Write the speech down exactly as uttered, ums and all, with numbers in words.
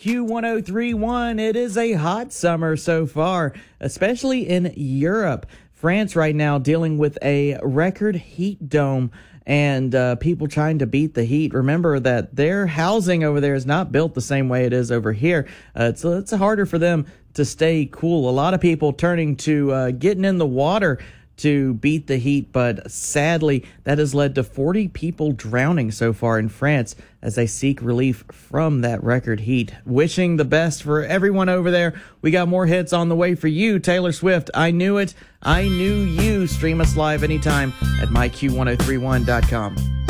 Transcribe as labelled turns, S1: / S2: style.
S1: Q ten thirty-one. It is a hot summer so far, especially in Europe. France right now dealing with a record heat dome and uh, people trying to beat the heat. Remember that their housing over there is not built the same way it is over here. Uh, it's, it's harder for them to stay cool. A lot of people turning to uh, getting in the water to beat the heat, but sadly, that has led to forty people drowning so far in France as they seek relief from that record heat. Wishing the best for everyone over there. We got more hits on the way for you. Taylor Swift, I Knew It, I Knew You. Stream us live anytime at my Q ten thirty-one dot com.